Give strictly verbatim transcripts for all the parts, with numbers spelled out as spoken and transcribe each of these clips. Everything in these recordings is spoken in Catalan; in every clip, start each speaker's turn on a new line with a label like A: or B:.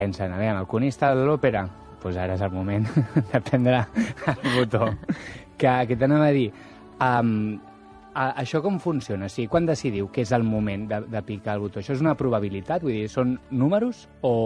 A: pensen, aviam, el conista de l'òpera, doncs ara és el moment de prendre el botó. Que, que t'anem a dir, um, a, això com funciona? O sigui, quan decidiu que és el moment de, de picar el botó? Això és una probabilitat? Vull dir, són números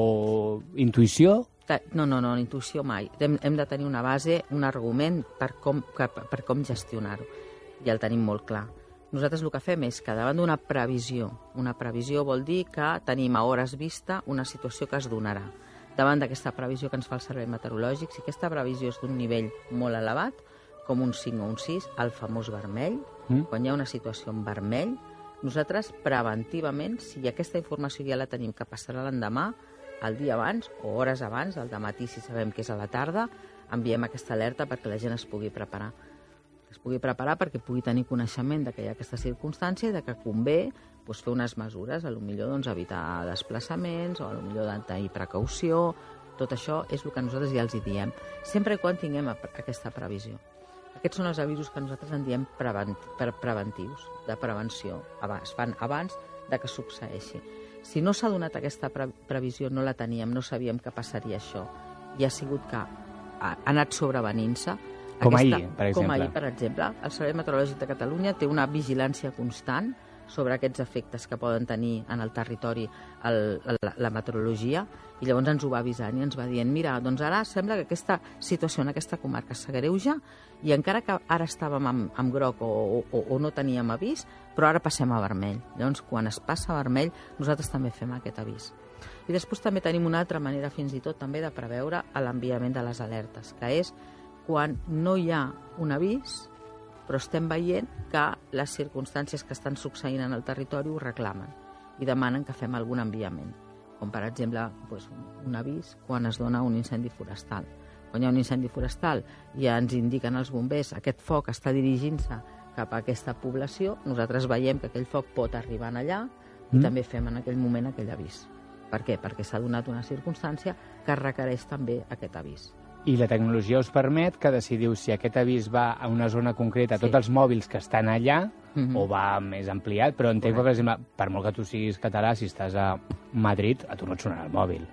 A: o intuïció?
B: No, no, no, intuïció mai. Hem, hem de tenir una base, un argument per com, per, per com gestionar-ho. I el tenim molt clar. Nosaltres el que fem és que davant d'una previsió, una previsió vol dir que tenim a hores vista una situació que es donarà. Davant d'aquesta previsió que ens fa el servei meteorològic, si aquesta previsió és d'un nivell molt elevat, com un cinc o un sis, el famós vermell, mm. quan hi ha una situació en vermell, nosaltres preventivament, si aquesta informació ja la tenim que passarà l'endemà, el dia abans o hores abans, al dematí si sabem que és a la tarda, enviem aquesta alerta perquè la gent es pugui preparar. Es pugui preparar perquè pugui tenir coneixement de que hi ha aquesta circumstància i de que convé doncs, fer unes mesures, potser doncs, evitar desplaçaments o potser de tenir precaució. Tot això és el que nosaltres ja els hi diem, sempre quan tinguem aquesta previsió. Aquests són els avisos que nosaltres en diem prevent, pre preventius, de prevenció. Es fan abans de que succeeixi. Si no s'ha donat aquesta pre previsió, no la teníem, no sabíem que passaria això, i ha sigut que ha anat sobrevenint-se.
A: Com
B: aquesta,
A: ahir, per exemple.
B: Com ahir, per exemple. El Servei Meteorològic de Catalunya té una vigilància constant sobre aquests efectes que poden tenir en el territori el, la, la meteorologia, i llavors ens ho va avisant i ens va dient, mira, doncs ara sembla que aquesta situació en aquesta comarca s'agreuja i encara que ara estàvem amb, amb groc o, o, o no teníem avís, però ara passem a vermell. Llavors, quan es passa a vermell, nosaltres també fem aquest avís. I després també tenim una altra manera, fins i tot, també de preveure l'enviament de les alertes, que és quan no hi ha un avís, però estem veient que les circumstàncies que estan succeint en el territori ho reclamen i demanen que fem algun enviament, com per exemple doncs, un avís quan es dona un incendi forestal. Quan hi ha un incendi forestal i ens indiquen els bombers que aquest foc està dirigint-se cap a aquesta població, nosaltres veiem que aquell foc pot arribar allà i mm. també fem en aquell moment aquell avís. Per què? Perquè s'ha donat una circumstància que requereix també aquest avís.
A: I la tecnologia us permet que decidiu si aquest avís va a una zona concreta, a
B: sí.
A: tots els mòbils que estan allà,
B: mm-hmm.
A: o va més ampliat, però entenc que, per exemple, per molt que tu siguis català, si estàs a Madrid, a tu no et sonarà el mòbil.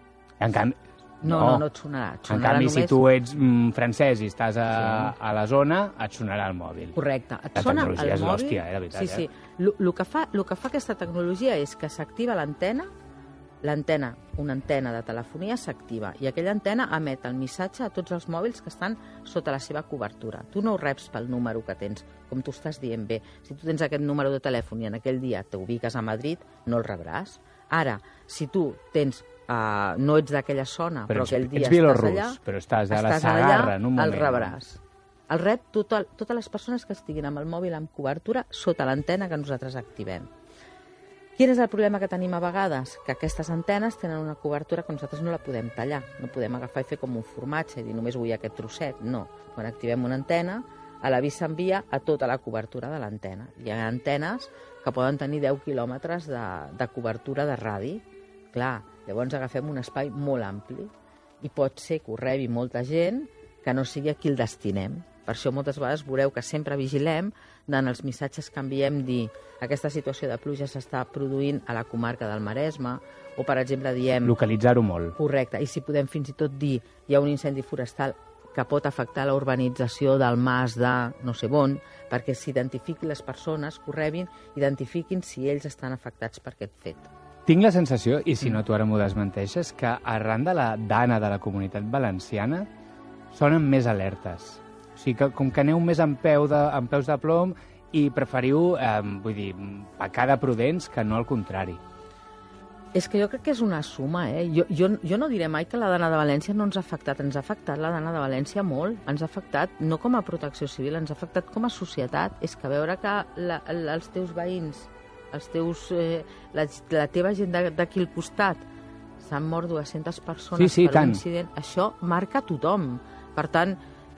A: En canvi,
B: no, no, no et sonarà. Et sonarà
A: en canvi,
B: només...
A: si tu ets mm, francès i estàs a, sí. a la zona, et sonarà el mòbil.
B: Correcte. Et
A: la
B: sona
A: tecnologia
B: el
A: és
B: mòbil...
A: l'hòstia, eh, la veritat.
B: Sí, sí.
A: Eh?
B: El, el, que fa, el que fa aquesta tecnologia és que s'activa l'antena, l'antena, una antena de telefonia s'activa i aquella antena emet el missatge a tots els mòbils que estan sota la seva cobertura. Tu no ho reps pel número que tens, com tu estàs dient bé. Si tu tens aquest número de telèfon i en aquell dia t'ubiques a Madrid, no el rebràs. Ara, si tu tens, uh, no ets d'aquella zona, però, però aquell dia estàs allà,
A: però estàs a la
B: estàs
A: Segarra,
B: allà,
A: en un moment.
B: el rebràs. El rep total, totes les persones que estiguin amb el mòbil amb cobertura sota l'antena que nosaltres activem. Quin és el problema que tenim a vegades? Que aquestes antenes tenen una cobertura que nosaltres no la podem tallar. No podem agafar i fer com un formatge i dir només vull aquest trosset. No. Quan activem una antena, l'avís s'envia a tota la cobertura de l'antena. Hi ha antenes que poden tenir deu quilòmetres de, de cobertura de radi. Clar, llavors agafem un espai molt ampli i pot ser que ho rebi molta gent que no sigui a qui el destinem. Per això moltes vegades veureu que sempre vigilem en els missatges que enviem dir aquesta situació de pluja s'està produint a la comarca del Maresme o, per exemple, diem...
A: Localitzar-ho molt.
B: Correcte. I si podem fins i tot dir hi ha un incendi forestal que pot afectar la urbanització del mas de no sé on, perquè s'identifiquin les persones que ho rebin, identifiquin si ells estan afectats per aquest fet.
A: Tinc la sensació, i si no tu ara m'ho desmenteixes, que arran de la dana de la Comunitat Valenciana sonen més alertes. O sigui, que, com que aneu més en, peu de, en peus de plom i preferiu, eh, vull dir, pecar de prudents que no al contrari.
B: És que jo crec que és una suma, eh? Jo, jo, jo no diré mai que la dana de València no ens ha afectat. Ens ha afectat la dana de València molt. Ens ha afectat, no com a protecció civil, ens ha afectat com a societat. És que veure que la, la, els teus veïns, els teus, eh, la, la teva gent d'aquí al costat, s'han mort dues-centes persones
A: sí, sí,
B: per
A: tant.
B: un incident, això marca tothom. Per tant,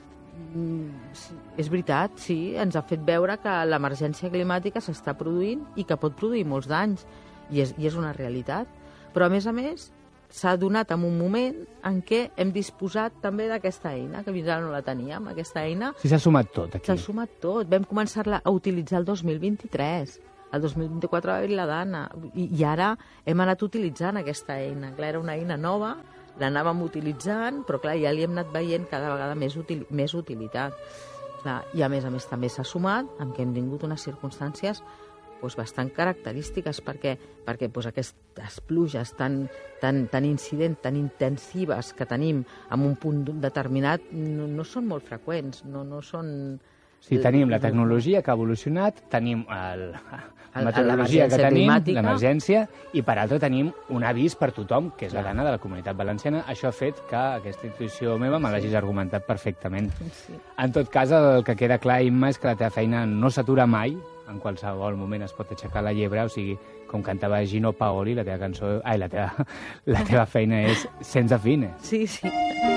B: és veritat, sí, ens ha fet veure que l'emergència climàtica s'està produint i que pot produir molts danys, i és, i és una realitat. Però, a més a més, s'ha donat en un moment en què hem disposat també d'aquesta eina, que fins ara no la teníem, aquesta eina.
A: Sí, s'ha sumat tot aquí.
B: S'ha sumat tot. Vam començar-la a utilitzar el dos mil vint-i-tres. El dos mil vint-i-quatre va haver-hi la Dana, i, i ara hem anat utilitzant aquesta eina. Clar, era una eina nova, l'anàvem utilitzant, però clar, ja li hem anat veient cada vegada més, util, més utilitat. Clar, i a més a més també s'ha sumat amb que hem tingut unes circumstàncies doncs, bastant característiques, perquè, perquè doncs, aquestes pluges tan, tan, tan incidents, tan intensives que tenim en un punt determinat no, no són molt freqüents, no, no són...
A: Sí, tenim la tecnologia que ha evolucionat, tenim el, la
B: El-
A: meteorologia que
B: l'emergència
A: tenim,
B: climàtica.
A: l'emergència, i per altra tenim un avís per tothom, que és la
B: Clar.
A: Dana de la Comunitat Valenciana. Això ha fet que aquesta intuïció meva me l'hagis argumentat perfectament.
B: Sí.
A: En tot cas, el que queda clar, Imma, és que la teva feina no s'atura mai, en qualsevol moment es pot aixecar la llebre, o sigui, com cantava Gino Paoli, la teva cançó... Ai, la teva, la teva feina és sense fine.
B: Sí, sí.